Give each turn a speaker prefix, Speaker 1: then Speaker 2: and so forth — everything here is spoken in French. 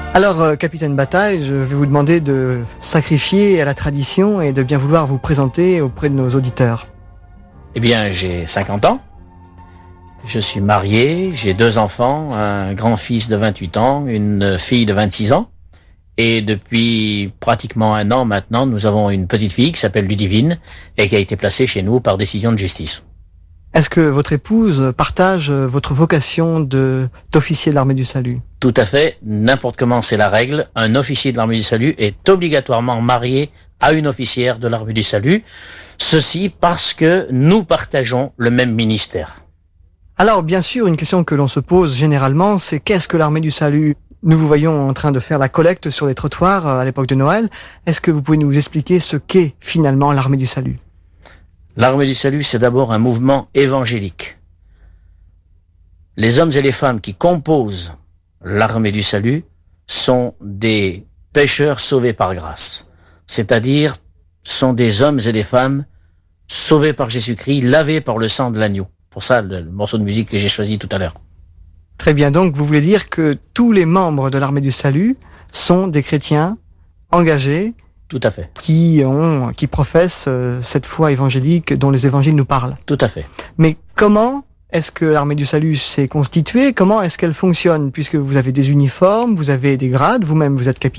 Speaker 1: Alors, capitaine Bataille, je vais vous demander de sacrifier à la tradition et de bien vouloir vous présenter auprès de nos auditeurs.
Speaker 2: Eh bien, j'ai 50 ans. Je suis marié, j'ai 2 enfants, un grand-fils de 28 ans, une fille de 26 ans. Et depuis pratiquement 1 an maintenant, nous avons une petite fille qui s'appelle Ludivine et qui a été placée chez nous par décision de justice.
Speaker 1: Est-ce que votre épouse partage votre vocation d'officier de l'armée du salut?
Speaker 2: Tout à fait, n'importe comment c'est la règle. Un officier de l'armée du salut est obligatoirement marié à une officière de l'armée du salut. Ceci parce que nous partageons le même ministère.
Speaker 1: Alors, bien sûr, une question que l'on se pose généralement, c'est qu'est-ce que l'armée du salut? Nous vous voyons en train de faire la collecte sur les trottoirs à l'époque de Noël. Est-ce que vous pouvez nous expliquer ce qu'est finalement l'armée du salut?
Speaker 2: L'armée du salut, c'est d'abord un mouvement évangélique. Les hommes et les femmes qui composent l'armée du salut sont des pécheurs sauvés par grâce. C'est-à-dire, sont des hommes et des femmes sauvés par Jésus-Christ, lavés par le sang de l'agneau. Pour ça, le morceau de musique que j'ai choisi tout à l'heure.
Speaker 1: Très bien, donc vous voulez dire que tous les membres de l'armée du salut sont des chrétiens engagés,
Speaker 2: tout à fait,
Speaker 1: qui professent cette foi évangélique dont les évangiles nous parlent.
Speaker 2: Tout à fait.
Speaker 1: Mais comment est-ce que l'armée du salut s'est constituée? Comment est-ce qu'elle fonctionne? Puisque vous avez des uniformes, vous avez des grades, vous-même vous êtes capitaine.